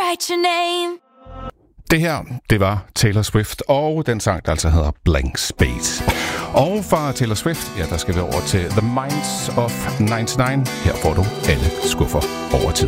write your name. Det her, det var Taylor Swift, og den sang, der altså hedder Blank Space. Og fra Taylor Swift, ja, der skal vi over til The Minds of 99. Her får du alle skuffer over tid.